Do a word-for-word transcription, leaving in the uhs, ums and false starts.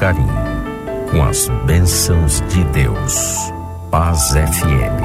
carinho, com as bênçãos de Deus. Paz F M.